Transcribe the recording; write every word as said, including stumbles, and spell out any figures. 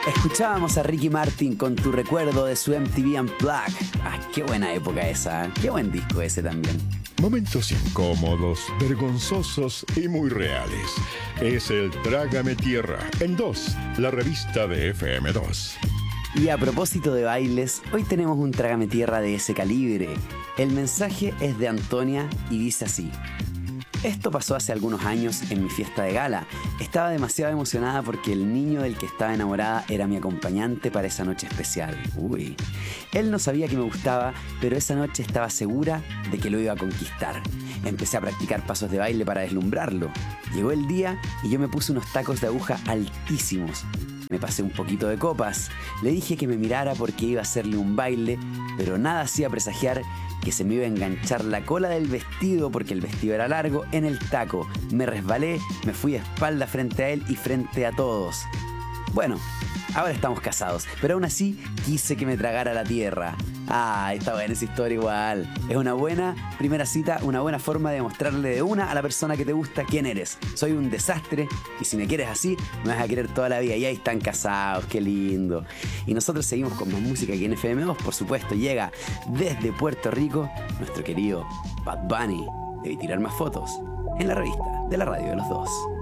Escuchábamos a Ricky Martin con Tu Recuerdo de su M T V Unplugged. Ah, qué buena época esa, ¿eh? Qué buen disco ese también. Momentos incómodos, vergonzosos y muy reales. Es el Trágame Tierra en dos, la revista de F M dos. Y a propósito de bailes, hoy tenemos un Trágame Tierra de ese calibre. El mensaje es de Antonia y dice así. Esto pasó hace algunos años en mi fiesta de gala. Estaba demasiado emocionada porque el niño del que estaba enamorada era mi acompañante para esa noche especial. Uy. Él no sabía que me gustaba, pero esa noche estaba segura de que lo iba a conquistar. Empecé a practicar pasos de baile para deslumbrarlo. Llegó el día y yo me puse unos tacos de aguja altísimos. Me pasé un poquito de copas. Le dije que me mirara porque iba a hacerle un baile, pero nada hacía presagiar que se me iba a enganchar la cola del vestido, porque el vestido era largo, en el taco. Me resbalé, me fui a espalda frente a él y frente a todos. Bueno, ahora estamos casados, pero aún así quise que me tragara la tierra. Ah, está buena esa historia igual. Es una buena primera cita, una buena forma de mostrarle de una a la persona que te gusta quién eres. Soy un desastre y si me quieres así, me vas a querer toda la vida. Y ahí están casados, qué lindo. Y nosotros seguimos con más música aquí en F M dos, por supuesto. Llega desde Puerto Rico nuestro querido Bad Bunny. Debe tirar más fotos en la revista de la radio de los dos.